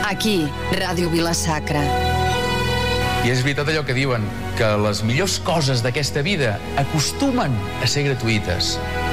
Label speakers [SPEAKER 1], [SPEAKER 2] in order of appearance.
[SPEAKER 1] Aquí, Ràdio Vila-sacra.
[SPEAKER 2] I és veritat allò que diuen, que les millors coses d'aquesta vida acostumen a ser gratuïtes.